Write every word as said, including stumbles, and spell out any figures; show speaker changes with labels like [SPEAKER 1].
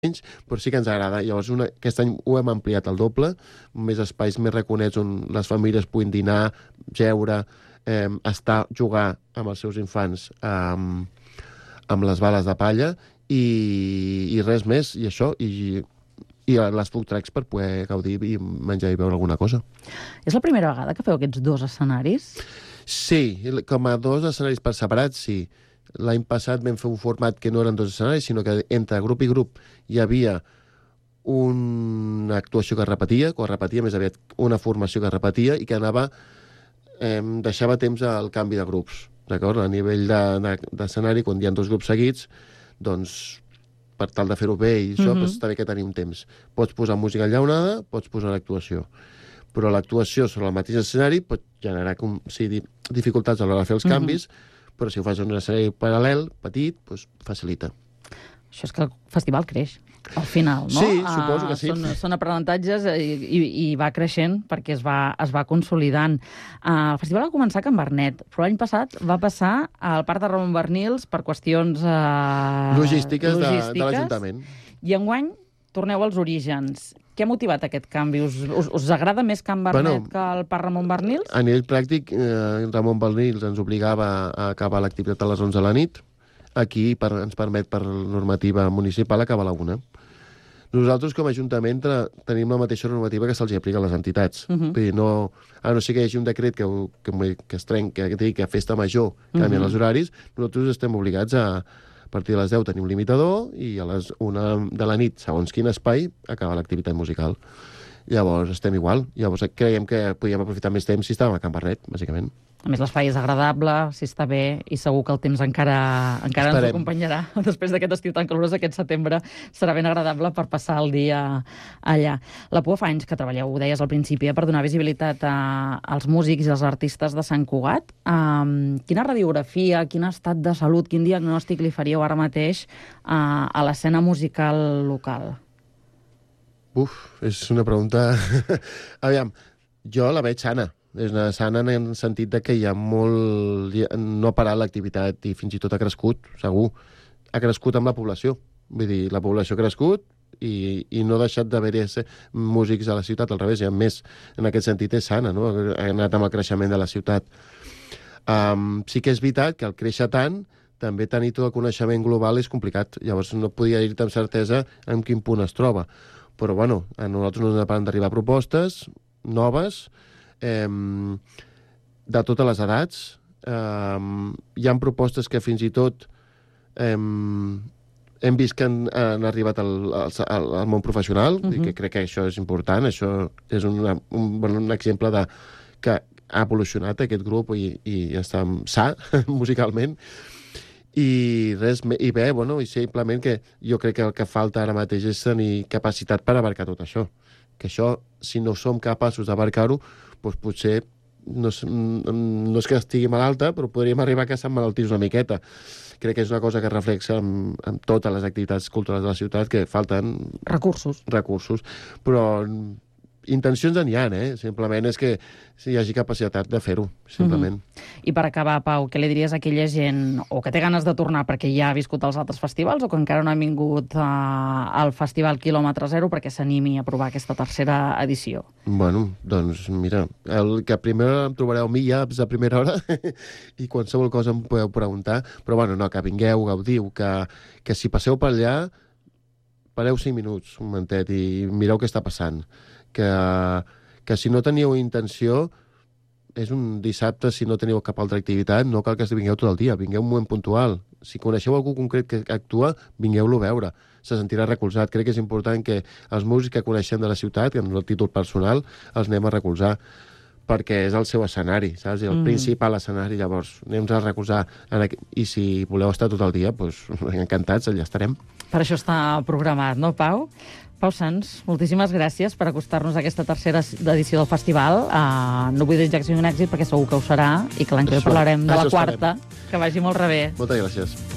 [SPEAKER 1] menys, però sí que ens agrada. Llavors, una, aquest any ho hem ampliat al doble, més espais més raconets on les famílies puguin dinar, jeure, eh, estar, jugar amb els seus infants eh, amb les bales de palla i, i res més, i això, i, i les food trucks per poder gaudir i menjar i beure alguna cosa.
[SPEAKER 2] És la primera vegada que feu aquests dos escenaris?
[SPEAKER 1] Sí, com a dos escenaris per separat, sí. L'any passat vam fer un format que no eren dos escenaris, sinó que entre grup i grup hi havia una actuació que es repetia, que es repetia més aviat una formació que es repetia i que anava, eh, deixava temps al canvi de grups, d'acord? A nivell d'escenari, de, de, quan hi ha dos grups seguits, doncs, per tal de fer-ho bé i això, mm-hmm. doncs, està bé que tenim temps. Pots posar música enllaunada, pots posar l'actuació. Però l'actuació sobre el mateix escenari pot generar com, sí, dificultats a l'hora de fer els mm-hmm. canvis, però si ho fas en un escenari paral·lel, petit, doncs facilita. Això
[SPEAKER 2] és que el festival creix, al final, no?
[SPEAKER 1] Sí, suposo que sí.
[SPEAKER 2] Uh, són, són aprenentatges i, i, i va creixent perquè es va, es va consolidant. Uh, el festival va començar a Can Barnet, però l'any passat va passar al Parc de Ramon Bernils per qüestions uh,
[SPEAKER 1] logístiques, logístiques de, de l'Ajuntament. I
[SPEAKER 2] enguany torneu als orígens. Què ha motivat aquest canvi? Us, us, us agrada més Can Barnet bueno, que el Parc Ramon Bernils?
[SPEAKER 1] A nivell pràctic, eh, Ramon Bernils ens obligava a acabar l'activitat a les onze de la nit. Aquí per, ens permet, per normativa municipal, acabar a la una. Nosaltres, com a Ajuntament, tenim la mateixa normativa que se'ls aplica a les entitats. Uh-huh. Vull dir, no, a no ser que hi hagi un decret que, que, que es trenqui, que digui que a festa major canvien uh-huh. els horaris, nosaltres estem obligats a... A partir de les deu tenim limitador i a les una de la nit, segons quin espai, acaba l'activitat musical. Llavors estem igual. Llavors creiem que podíem aprofitar més temps si estàvem a Can Barnet, bàsicament.
[SPEAKER 2] A més, l'espai és agradable, si està bé, i segur que el temps encara, encara ens acompanyarà. Després d'aquest estiu tan calorós, aquest setembre serà ben agradable per passar el dia allà. La Pua fa anys que treballeu, ho deies al principi, per donar visibilitat a, als músics i als artistes de Sant Cugat. Um, quina radiografia, quin estat de salut, quin diagnòstic li faríeu ara mateix uh, a l'escena musical local?
[SPEAKER 1] Uf, és una pregunta... Aviam, jo la veig sana. És una sana en el sentit de que hi ha molt... No ha parat l'activitat i fins i tot ha crescut, segur. Ha crescut amb la població. Vull dir, la població ha crescut i, i no ha deixat d'haver-hi músics a la ciutat, al revés, i a més, en aquest sentit és sana, no? Ha anat amb el creixement de la ciutat. Um, sí que és veritat que al créixer tant, també tenir tot el coneixement global és complicat. Llavors no podia dir-te amb certesa en quin punt es troba. Però, bueno, a nosaltres no ens paren d'arribar propostes noves, eh, de totes les edats. Eh, hi ha propostes que fins i tot eh, hem vist que han, han arribat al, al, al món professional, uh-huh. i que crec que això és important. Això és una, un, un exemple de que ha evolucionat aquest grup i, i està sa musicalment. I res, i bé, bueno, i simplement que jo crec que el que falta ara mateix és tenir capacitat per abarcar tot això. Que això, si no som capaços d'abarcar-ho, doncs potser no, no és que estigui malalta, però podríem arribar a que s'emmalaltís una miqueta. Crec que és una cosa que reflexa en, en totes les activitats culturals de la ciutat, que falten...
[SPEAKER 2] Recursos.
[SPEAKER 1] Recursos. Però intencions n'hi ha, eh? Simplement és que hi hagi capacitat de fer-ho, simplement.
[SPEAKER 2] Mm-hmm. I per acabar, Pau, què li diries a aquella gent o que té ganes de tornar perquè ja ha viscut els altres festivals o que encara no ha vingut uh, al Festival Quilòmetre Zero perquè s'animi a provar aquesta tercera edició?
[SPEAKER 1] Bueno, doncs mira, el que primer em trobareu a mi ja a primera hora i qualsevol cosa em podeu preguntar, però bueno, no, que vingueu, gaudiu, que, que si passeu per allà, pareu cinc minuts, un momentet, i mireu què està passant. Que, que si no teníeu intenció, és un dissabte, si no teniu cap altra activitat, no cal que vingueu tot el dia, vingueu un moment puntual. Si coneixeu algú concret que actua, vingueu-lo a veure. Se sentirà recolzat. Crec que és important que els músics que coneixem de la ciutat, que en el títol personal, els anem a recolzar, perquè és el seu escenari, saps? El mm. principal escenari, llavors anem a recolzar. I si voleu estar tot el dia, doncs encantats, allà estarem.
[SPEAKER 2] Per això està programat, no, Pau? Pau Sans, moltíssimes gràcies per acostar-nos a aquesta tercera edició del festival. Uh, no vull desitjar que sigui un èxit perquè segur que ho serà i que l'any que ve parlarem de la quarta. Que vagi molt rebé.
[SPEAKER 1] Moltes gràcies.